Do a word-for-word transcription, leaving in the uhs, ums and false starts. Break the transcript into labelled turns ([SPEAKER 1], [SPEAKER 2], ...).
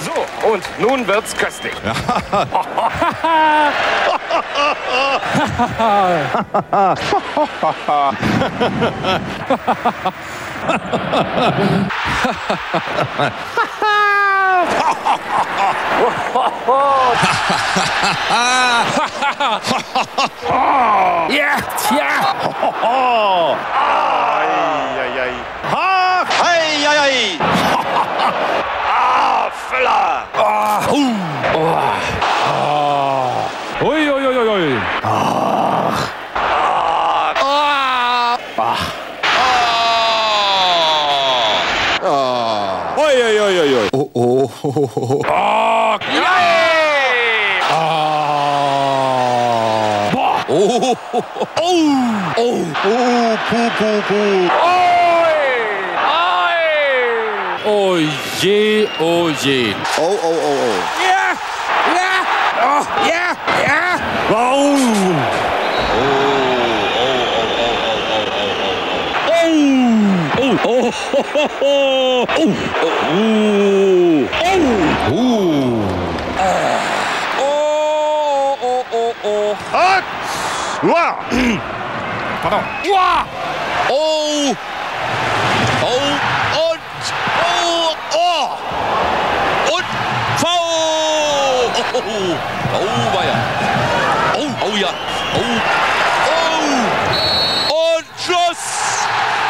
[SPEAKER 1] So, und nun wird's köstlich. Ja, ja.
[SPEAKER 2] Eieiei. Ha, eieiei. Ah, Füller.
[SPEAKER 1] Oh. Oh. Ui, ui, ui, ui.
[SPEAKER 2] Ah. Ah.
[SPEAKER 1] Ah.
[SPEAKER 2] Ah.
[SPEAKER 1] Ui, ui, ui, ui, ui.
[SPEAKER 2] Oh, oh, oh, oh.
[SPEAKER 1] Ah.
[SPEAKER 2] Ja.
[SPEAKER 1] Ah. Boah.
[SPEAKER 2] Oh, oh, oh, oh, oh, puh, puh, puh.
[SPEAKER 1] Oh je, oh je.
[SPEAKER 2] Oh, oh, oh, oh.
[SPEAKER 1] Ja, ja, oh, ja, ja. Wow.
[SPEAKER 2] Oh, oh, oh, oh, oh, oh, oh, oh.
[SPEAKER 1] Oh, oh, oh, oh, oh, oh, oh, oh, oh.
[SPEAKER 2] Hut! Wow!
[SPEAKER 1] Pardon. Wow.
[SPEAKER 2] Oh! Oh! Und! Oh! Oh! Und! V! Oh! Oh, weia! Oh! Oh ja! Oh!